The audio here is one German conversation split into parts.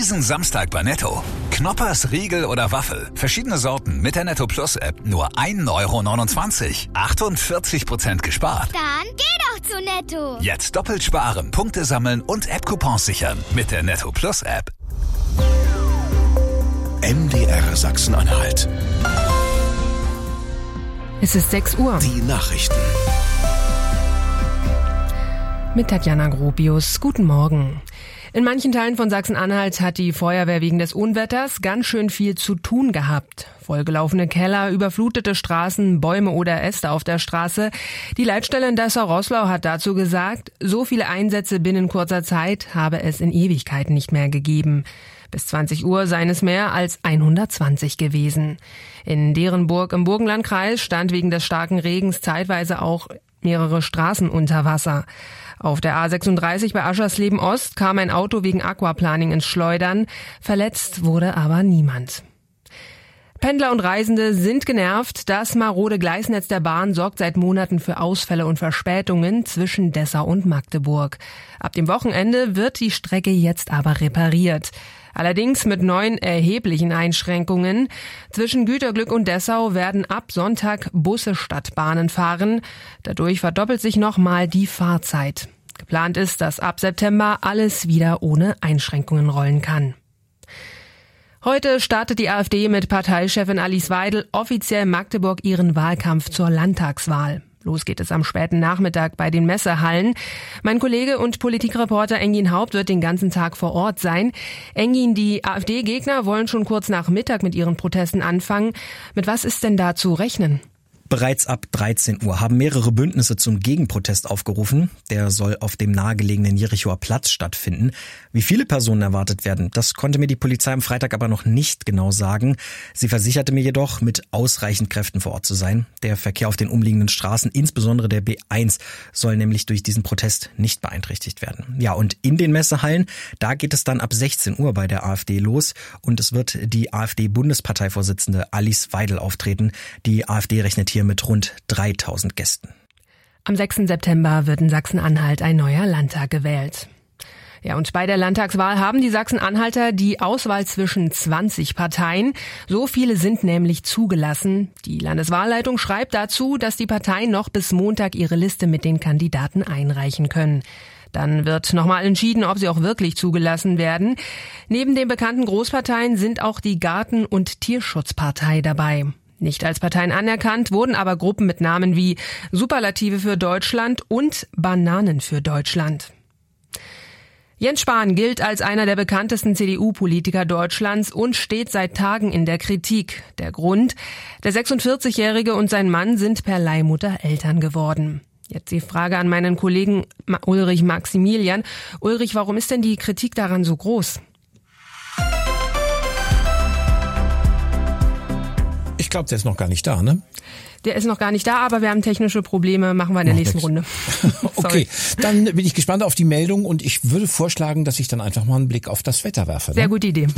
Diesen Samstag bei Netto. Knoppers, Riegel oder Waffel. Verschiedene Sorten mit der Netto Plus App. Nur 1,29 €. 48% gespart. Dann geh doch zu Netto. Jetzt doppelt sparen, Punkte sammeln und App-Coupons sichern. Mit der Netto Plus App. MDR Sachsen-Anhalt. Es ist 6 Uhr. Die Nachrichten. Mit Tatjana Gropius. Guten Morgen. In manchen Teilen von Sachsen-Anhalt hat die Feuerwehr wegen des Unwetters ganz schön viel zu tun gehabt. Vollgelaufene Keller, überflutete Straßen, Bäume oder Äste auf der Straße. Die Leitstelle in Dessau-Roßlau hat dazu gesagt, so viele Einsätze binnen kurzer Zeit habe es in Ewigkeiten nicht mehr gegeben. Bis 20 Uhr seien es mehr als 120 gewesen. In Derenburg im Burgenlandkreis stand wegen des starken Regens zeitweise auch mehrere Straßen unter Wasser. Auf der A36 bei Aschersleben Ost kam ein Auto wegen Aquaplaning ins Schleudern. Verletzt wurde aber niemand. Pendler und Reisende sind genervt. Das marode Gleisnetz der Bahn sorgt seit Monaten für Ausfälle und Verspätungen zwischen Dessau und Magdeburg. Ab dem Wochenende wird die Strecke jetzt aber repariert. Allerdings mit neuen erheblichen Einschränkungen. Zwischen Güterglück und Dessau werden ab Sonntag Busse statt Bahnen fahren. Dadurch verdoppelt sich nochmal die Fahrzeit. Geplant ist, dass ab September alles wieder ohne Einschränkungen rollen kann. Heute startet die AfD mit Parteichefin Alice Weidel offiziell in Magdeburg ihren Wahlkampf zur Landtagswahl. Los geht es am späten Nachmittag bei den Messehallen. Mein Kollege und Politikreporter Engin Haupt wird den ganzen Tag vor Ort sein. Engin, die AfD-Gegner wollen schon kurz nach Mittag mit ihren Protesten anfangen. Mit was ist denn da zu rechnen? Bereits ab 13 Uhr haben mehrere Bündnisse zum Gegenprotest aufgerufen. Der soll auf dem nahegelegenen Jerichoer Platz stattfinden. Wie viele Personen erwartet werden, das konnte mir die Polizei am Freitag aber noch nicht genau sagen. Sie versicherte mir jedoch, mit ausreichend Kräften vor Ort zu sein. Der Verkehr auf den umliegenden Straßen, insbesondere der B1, soll nämlich durch diesen Protest nicht beeinträchtigt werden. Ja, und in den Messehallen, da geht es dann ab 16 Uhr bei der AfD los. Und es wird die AfD-Bundesparteivorsitzende Alice Weidel auftreten. Die AfD rechnet hier mit rund 3000 Gästen. Am 6. September wird in Sachsen-Anhalt ein neuer Landtag gewählt. Ja, und bei der Landtagswahl haben die Sachsen-Anhalter die Auswahl zwischen 20 Parteien. So viele sind nämlich zugelassen. Die Landeswahlleitung schreibt dazu, dass die Parteien noch bis Montag ihre Liste mit den Kandidaten einreichen können. Dann wird nochmal entschieden, ob sie auch wirklich zugelassen werden. Neben den bekannten Großparteien sind auch die Garten- und Tierschutzpartei dabei. Nicht als Parteien anerkannt wurden aber Gruppen mit Namen wie Superlative für Deutschland und Bananen für Deutschland. Jens Spahn gilt als einer der bekanntesten CDU-Politiker Deutschlands und steht seit Tagen in der Kritik. Der Grund: Der 46-Jährige und sein Mann sind per Leihmutter Eltern geworden. Jetzt die Frage an meinen Kollegen Ulrich Maximilian. Ulrich, warum ist denn die Kritik daran so groß? Ich glaube, der ist noch gar nicht da, ne? Der ist noch gar nicht da, aber wir haben technische Probleme. Machen wir in der nächsten Runde. Okay, dann bin ich gespannt auf die Meldung und ich würde vorschlagen, dass ich dann einfach mal einen Blick auf das Wetter werfe. Ne? Sehr gute Idee.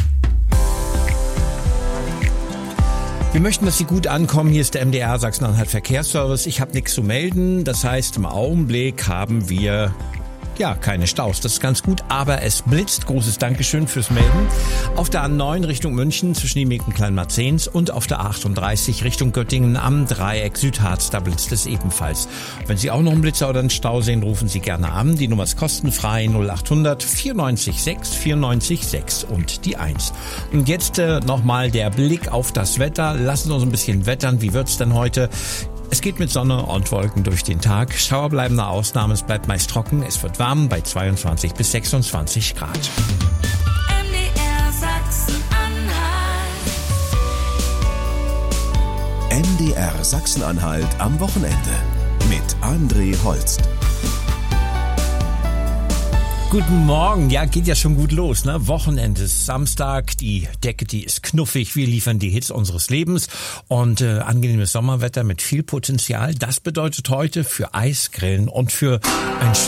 Wir möchten, dass Sie gut ankommen. Hier ist der MDR Sachsen-Anhalt Verkehrsservice. Ich habe nichts zu melden. Das heißt, im Augenblick haben wir keine Staus. Das ist ganz gut, aber es blitzt. Großes Dankeschön fürs Melden. Auf der A9 Richtung München zwischen Niemiec und Kleinmarzens und auf der A38 Richtung Göttingen am Dreieck Südharz, da blitzt es ebenfalls. Wenn Sie auch noch einen Blitzer oder einen Stau sehen, rufen Sie gerne an. Die Nummer ist kostenfrei 0800 94 6 94 6 und die 1. Und jetzt nochmal der Blick auf das Wetter. Lassen Sie uns ein bisschen wettern. Wie wird's denn heute? Es geht mit Sonne und Wolken durch den Tag. Schauer bleiben eine Ausnahme, es bleibt meist trocken. Es wird warm bei 22 bis 26 Grad. MDR Sachsen-Anhalt. MDR Sachsen-Anhalt am Wochenende mit André Holst. Guten Morgen, ja, geht ja schon gut los, ne? Wochenende ist Samstag, die Decke, die ist knuffig, wir liefern die Hits unseres Lebens und angenehmes Sommerwetter mit viel Potenzial. Das bedeutet heute für Eisgrillen und für ein